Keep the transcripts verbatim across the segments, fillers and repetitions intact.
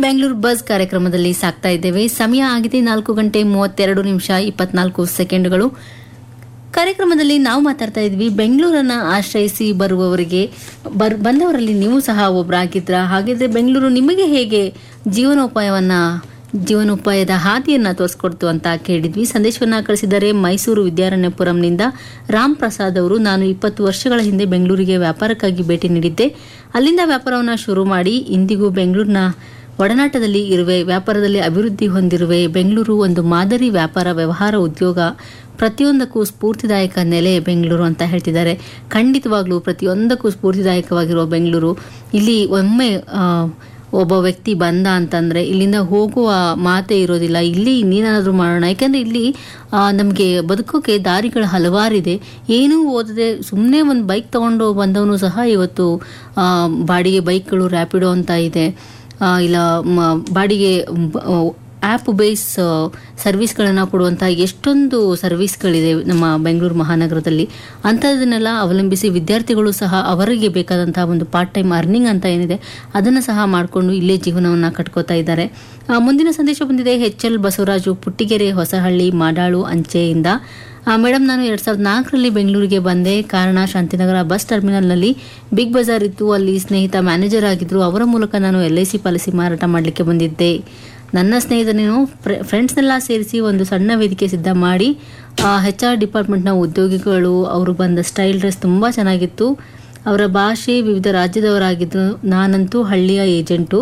Bengaluru bus ಕಾರ್ಯಕ್ರಮದಲ್ಲಿ ಸಾಕ್ತಾ ಇದ್ದೇವೆ. ಸಮಯ ಆಗಿದೆ ನಾಲ್ಕು ಗಂಟೆ ಮೂವತ್ತೆರಡು ನಿಮಿಷ ಇಪ್ಪತ್ನಾಲ್ಕು ಸೆಕೆಂಡ್ಗಳು. ಕಾರ್ಯಕ್ರಮದಲ್ಲಿ ನಾವು ಮಾತಾಡ್ತಾ ಇದ್ವಿ ಬೆಂಗಳೂರನ್ನ ಆಶ್ರಯಿಸಿ ಬರುವವರಿಗೆ ಬರ್ ಬಂದವರಲ್ಲಿ ನೀವು ಸಹ ಒಬ್ಬರಾಗಿದ್ರ. ಹಾಗಿದ್ರೆ ಬೆಂಗಳೂರು ನಿಮಗೆ ಹೇಗೆ ಜೀವನೋಪಾಯವನ್ನ ಜೀವನೋಪಾಯದ ಹಾದಿಯನ್ನ ತೋರಿಸ್ಕೊಡ್ತು ಅಂತ ಕೇಳಿದ್ವಿ. ಸಂದೇಶವನ್ನ ಕಳಿಸಿದ್ದಾರೆ ಮೈಸೂರು ವಿದ್ಯಾರಣ್ಯಪುರಂನಿಂದ ರಾಮ್ ಪ್ರಸಾದ್ ಅವರು. ನಾನು ಇಪ್ಪತ್ತು ವರ್ಷಗಳ ಹಿಂದೆ ಬೆಂಗಳೂರಿಗೆ ವ್ಯಾಪಾರಕ್ಕಾಗಿ ಭೇಟಿ ನೀಡಿದ್ದೆ. ಅಲ್ಲಿಂದ ವ್ಯಾಪಾರವನ್ನು ಶುರು ಮಾಡಿ ಇಂದಿಗೂ ಬೆಂಗಳೂರಿನ ಒಡನಾಟದಲ್ಲಿ ಇರುವೆ, ವ್ಯಾಪಾರದಲ್ಲಿ ಅಭಿವೃದ್ಧಿ ಹೊಂದಿರುವೆ. ಬೆಂಗಳೂರು ಒಂದು ಮಾದರಿ ವ್ಯಾಪಾರ ವ್ಯವಹಾರ ಉದ್ಯೋಗ ಪ್ರತಿಯೊಂದಕ್ಕೂ ಸ್ಫೂರ್ತಿದಾಯಕ ನೆಲೆ ಬೆಂಗಳೂರು ಅಂತ ಹೇಳ್ತಿದ್ದಾರೆ. ಖಂಡಿತವಾಗ್ಲೂ ಪ್ರತಿಯೊಂದಕ್ಕೂ ಸ್ಫೂರ್ತಿದಾಯಕವಾಗಿರುವ ಬೆಂಗಳೂರು. ಇಲ್ಲಿ ಒಮ್ಮೆ ಒಬ್ಬ ವ್ಯಕ್ತಿ ಬಂದ ಅಂತಂದರೆ ಇಲ್ಲಿಂದ ಹೋಗುವ ಮಾತೇ ಇರೋದಿಲ್ಲ. ಇಲ್ಲಿ ಇನ್ನೇನಾದರೂ ಮಾಡೋಣ, ಯಾಕೆಂದರೆ ಇಲ್ಲಿ ನಮಗೆ ಬದುಕೋಕೆ ದಾರಿಗಳು ಹಲವಾರಿದೆ. ಏನೂ ಓದದೆ ಸುಮ್ಮನೆ ಒಂದು ಬೈಕ್ ತೊಗೊಂಡು ಬಂದವನು ಸಹ ಇವತ್ತು ಬಾಡಿಗೆ ಬೈಕ್ಗಳು ರ್ಯಾಪಿಡೋ ಅಂತ ಇದೆ, ಇಲ್ಲ ಬಾಡಿಗೆ ಆ್ಯಪ್ ಬೇಸ್ ಸರ್ವಿಸ್ಗಳನ್ನು ಕೊಡುವಂಥ ಎಷ್ಟೊಂದು ಸರ್ವಿಸ್ಗಳಿದೆ ನಮ್ಮ ಬೆಂಗಳೂರು ಮಹಾನಗರದಲ್ಲಿ. ಅಂಥದ್ದನ್ನೆಲ್ಲ ಅವಲಂಬಿಸಿ ವಿದ್ಯಾರ್ಥಿಗಳು ಸಹ ಅವರಿಗೆ ಬೇಕಾದಂಥ ಒಂದು ಪಾರ್ಟ್ ಟೈಮ್ ಅರ್ನಿಂಗ್ ಅಂತ ಏನಿದೆ ಅದನ್ನು ಸಹ ಮಾಡಿಕೊಂಡು ಇಲ್ಲೇ ಜೀವನವನ್ನು ಕಟ್ಕೋತಾ ಇದ್ದಾರೆ. ಮುಂದಿನ ಸಂದೇಶ ಬಂದಿದೆ H L Basavaraju, Puttigere, Hosahalli, Madal ಅಂಚೆಯಿಂದ. Madam, ನಾನು ಎರಡು ಸಾವಿರದ ನಾಲ್ಕರಲ್ಲಿ ಬೆಂಗಳೂರಿಗೆ ಬಂದೆ. ಕಾರಣ ಶಾಂತಿನಗರ ಬಸ್ ಟರ್ಮಿನಲ್ನಲ್ಲಿ ಬಿಗ್ ಬಜಾರ್ ಇತ್ತು. ಅಲ್ಲಿ ಸ್ನೇಹಿತ ಮ್ಯಾನೇಜರ್ ಆಗಿದ್ದರು. ಅವರ ಮೂಲಕ ನಾನು ಎಲ್ ಐ ಸಿ ಪಾಲಿಸಿ ಮಾರಾಟ ಮಾಡಲಿಕ್ಕೆ ಬಂದಿದ್ದೆ. ನನ್ನ ಸ್ನೇಹಿತನೇನು ಫ್ರೆಂಡ್ಸ್ನೆಲ್ಲ ಸೇರಿಸಿ ಒಂದು ಸಣ್ಣ ವೇದಿಕೆ ಸಿದ್ಧ ಮಾಡಿ ಹೆಚ್ ಆರ್ ಡಿಪಾರ್ಟ್ಮೆಂಟ್ನ ಉದ್ಯೋಗಿಗಳು ಅವರು ಬಂದ ಸ್ಟೈಲ್ ಡ್ರೆಸ್ ತುಂಬ ಚೆನ್ನಾಗಿತ್ತು. ಅವರ ಭಾಷೆ ವಿವಿಧ ರಾಜ್ಯದವರಾಗಿದ್ದರು. ನಾನಂತೂ ಹಳ್ಳಿಯ ಏಜೆಂಟು.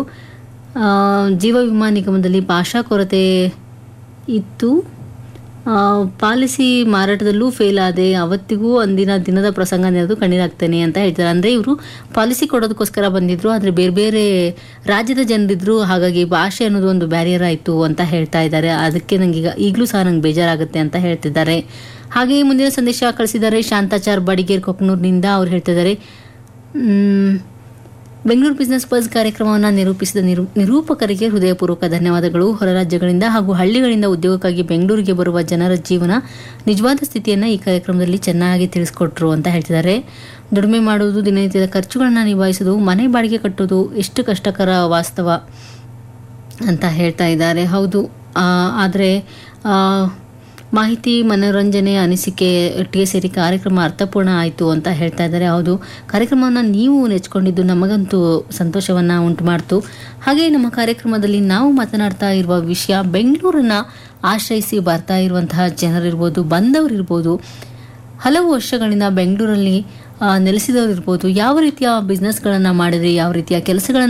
ಜೀವ ವಿಮಾ ನಿಗಮದಲ್ಲಿ ಭಾಷಾ ಕೊರತೆ ಇತ್ತು. ಪಾಲಿಸಿ ಮಾರಾಟದಲ್ಲೂ ಫೇಲ್ ಆದೆ. ಅವತ್ತಿಗೂ ಅಂದಿನ ದಿನದ ಪ್ರಸಂಗ ನೆನೆದು ಕಣ್ಣೀರಾಗ್ತೇನೆ ಅಂತ ಹೇಳ್ತಾರೆ. ಅಂದರೆ ಇವರು ಪಾಲಿಸಿ ಕೊಡೋದಕ್ಕೋಸ್ಕರ ಬಂದಿದ್ರು, ಆದರೆ ಬೇರೆ ಬೇರೆ ರಾಜ್ಯದ ಜನರಿದ್ರು, ಹಾಗಾಗಿ ಭಾಷೆ ಅನ್ನೋದು ಒಂದು ಬ್ಯಾರಿಯರ್ ಆಯಿತು ಅಂತ ಹೇಳ್ತಾ ಇದ್ದಾರೆ. ಅದಕ್ಕೆ ನನಗೆ ಈಗ ಈಗಲೂ ಸಹ ನಂಗೆ ಬೇಜಾರಾಗುತ್ತೆ ಅಂತ ಹೇಳ್ತಿದ್ದಾರೆ. ಹಾಗೆಯೇ ಮುಂದಿನ ಸಂದೇಶ ಕಳಿಸಿದ್ದಾರೆ ಶಾಂತಾಚಾರ್ ಬಡಿಗೇರ್ ಕೊಕ್ಕನೂರಿನಿಂದ. ಅವ್ರು ಹೇಳ್ತಿದ್ದಾರೆ, ಬೆಂಗಳೂರು ಬಿಸ್ನೆಸ್ ಬಸ್ ಕಾರ್ಯಕ್ರಮವನ್ನು ನಿರೂಪಿಸಿದ ನಿರೂ ನಿರೂಪಕರಿಗೆ ಹೃದಯಪೂರ್ವಕ ಧನ್ಯವಾದಗಳು. ಹೊರ ರಾಜ್ಯಗಳಿಂದ ಹಾಗೂ ಹಳ್ಳಿಗಳಿಂದ ಉದ್ಯೋಗಕ್ಕಾಗಿ ಬೆಂಗಳೂರಿಗೆ ಬರುವ ಜನರ ಜೀವನ ನಿಜವಾದ ಸ್ಥಿತಿಯನ್ನು ಈ ಕಾರ್ಯಕ್ರಮದಲ್ಲಿ ಚೆನ್ನಾಗಿ ತಿಳಿಸ್ಕೊಟ್ರು ಅಂತ ಹೇಳ್ತಿದ್ದಾರೆ. ದುಡಿಮೆ ಮಾಡುವುದು, ದಿನನಿತ್ಯದ ಖರ್ಚುಗಳನ್ನು ನಿಭಾಯಿಸೋದು, ಮನೆ ಬಾಡಿಗೆ ಕಟ್ಟೋದು ಎಷ್ಟು ಕಷ್ಟಕರ ವಾಸ್ತವ ಅಂತ ಹೇಳ್ತಾ ಇದ್ದಾರೆ. ಹೌದು, ಆದರೆ ಮಾಹಿತಿ, ಮನೋರಂಜನೆ, ಅನಿಸಿಕೆ ಒಟ್ಟಿಗೆ ಸೇರಿ ಕಾರ್ಯಕ್ರಮ ಅರ್ಥಪೂರ್ಣ ಆಯಿತು ಅಂತ ಹೇಳ್ತಾ ಇದ್ದಾರೆ. ಹೌದು, ಕಾರ್ಯಕ್ರಮವನ್ನು ನೀವು ನೆಚ್ಕೊಂಡಿದ್ದು ನಮಗಂತೂ ಸಂತೋಷವನ್ನು ಉಂಟು ಮಾಡ್ತು. ಹಾಗೆ ನಮ್ಮ ಕಾರ್ಯಕ್ರಮದಲ್ಲಿ ನಾವು ಮಾತನಾಡ್ತಾ ಇರುವ ವಿಷಯ ಬೆಂಗಳೂರನ್ನು ಆಶ್ರಯಿಸಿ ಬರ್ತಾ ಇರುವಂತಹ ಜನರಿರ್ಬೋದು, ಬಂದವರಿರ್ಬೋದು, ಹಲವು ವರ್ಷಗಳಿಂದ ಬೆಂಗಳೂರಲ್ಲಿ ನೆಲೆಸಿದವರಿರ್ಬೋದು, ಯಾವ ರೀತಿಯ ಬಿಸ್ನೆಸ್ಗಳನ್ನು ಮಾಡಿದ್ರಿ, ಯಾವ ರೀತಿಯ ಕೆಲಸಗಳನ್ನು